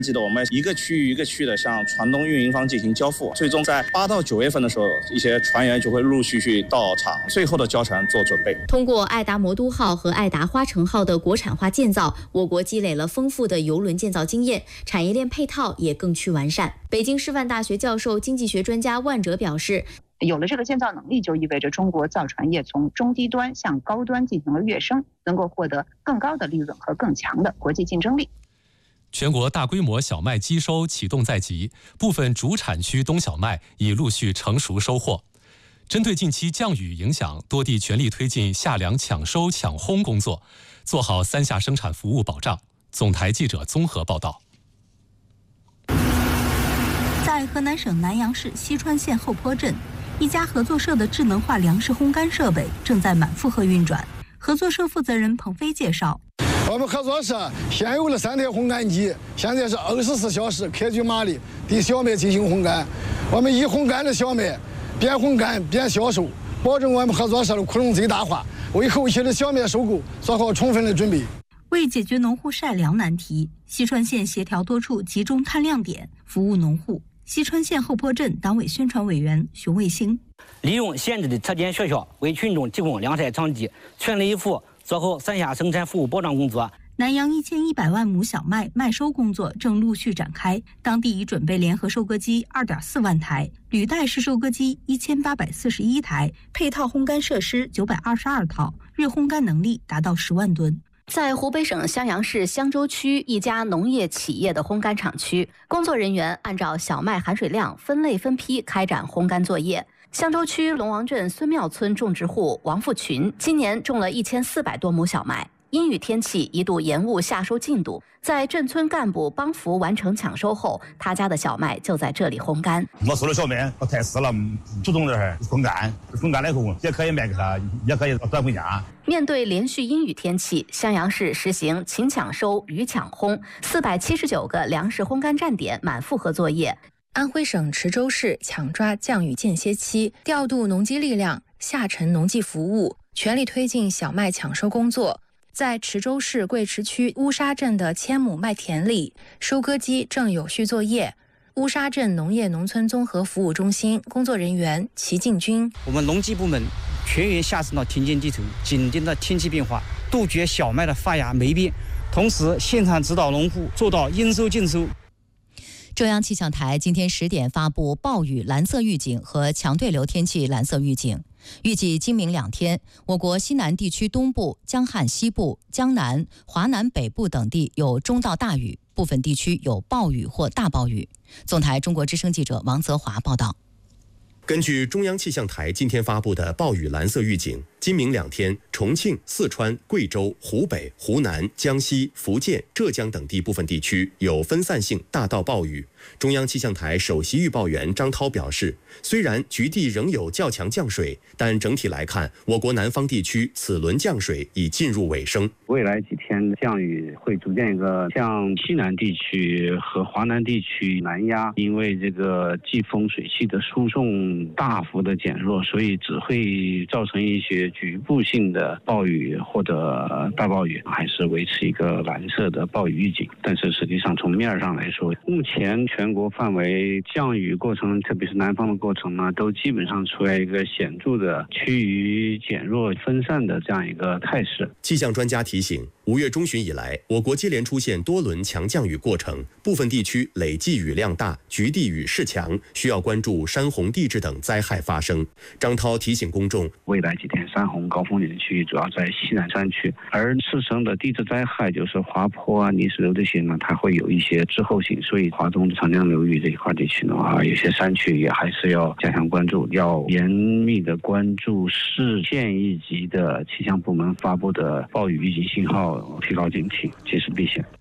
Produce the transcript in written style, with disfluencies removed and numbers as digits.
记得我们一个区域一个区的向船东运营方进行交付，最终在8到9月份的时候，一些船员就会陆续到场，最后的交船做准备。 通过爱达魔都号和爱达花城号的国产化建造，我国积累了丰富的邮轮建造经验，产业链配套也更趋完善。北京师范大学教授、经济学专家万哲表示， 有了这个建造能力，就意味着中国造船业从中低端向高端进行了跃升，能够获得更高的利润和更强的国际竞争力。 全国大规模小麦机收启动在即，部分主产区冬小麦已陆续成熟收获。针对近期降雨影响，多地全力推进夏粮抢收抢烘工作，做好3夏生产服务保障。总台记者综合报道。 在河南省南阳市西川县后坡镇，一家合作社的智能化粮食烘干设备正在满负荷运转。合作社负责人彭飞介绍， 我们合作社现有了3台烘干机，现在是24小时开具马力对小麦进行烘干。我们以烘干的小麦边烘干边销售，保证我们合作社的库容最大化，为后期的小麦收购做好充分的准备。 为解决农户晒粮难题，西川县协调多处集中摊亮点，服务农户。西川县后坡镇党委宣传委员熊卫星， 利用现制的特点学校为群众提供粮晒场地，全力以赴做好3夏生产服务保障工作。 南阳1100万亩小麦麦收工作正陆续展开，当地已准备联合收割机2.4万台、履带式收割机1841台，配套烘干设施922套，日烘干能力达到10万吨。 在湖北省襄阳市襄州区一家农业企业的烘干厂区，工作人员按照小麦含水量分类分批开展烘干作业。襄州区龙王镇孙庙村种植户王富群今年种了1400多亩小麦，阴雨天气一度延误夏收进度，在镇村干部帮扶完成抢收后，他家的小麦就在这里烘干。 我收了小麦，我太湿了，主动的风干，风干了以后也可以卖给他，也可以转回家。 面对连续阴雨天气，襄阳市实行勤抢收、雨抢烘，479个粮食烘干站点满负荷作业。 安徽省池州市抢抓降雨间歇期，调度农机力量，下沉农技服务，全力推进小麦抢收工作。在池州市贵池区乌沙镇的1000亩麦田里，收割机正有序作业。乌沙镇农业农村综合服务中心工作人员齐进军， 我们农技部门全员下沉到田间地头，紧盯着天气变化，杜绝小麦的发芽霉变，同时现场指导农户做到应收尽收。 中央气象台今天10点发布暴雨蓝色预警和强对流天气蓝色预警，预计今明2天，我国西南地区东部、江汉西部、江南、华南北部等地有中到大雨，部分地区有暴雨或大暴雨。总台中国之声记者王泽华报道。 根据中央气象台今天发布的暴雨蓝色预警，今明2天，重庆、四川、贵州、湖北、湖南、江西、福建、浙江等地部分地区有分散性大到暴雨。中央气象台首席预报员张涛表示，虽然局地仍有较强降水，但整体来看，我国南方地区此轮降水已进入尾声。 未来几天降雨会逐渐向西南地区和华南地区南压，因为这个季风水汽的输送大幅的减弱，所以只会造成一些局部性的暴雨或者大暴雨，还是维持一个蓝色的暴雨预警。但是实际上从面上来说，目前全国范围降雨过程，特别是南方的过程呢，都基本上处在一个显著的趋于减弱分散的这样一个态势。 气象专家提醒，5月中旬以来，我国接连出现多轮强降雨过程，部分地区累计雨量大，局地雨势强，需要关注山洪地质等灾害发生。张涛提醒公众， 未来几天山洪高风险区域主要在西南山区，而次生的地质灾害，就是滑坡啊、泥石流这些呢，它会有一些滞后性，所以华东长江流域这一块地区的话，有些山区也还是要加强关注，要严密的关注市县一级的气象部门发布的暴雨预警信号，提高警惕，及时避险。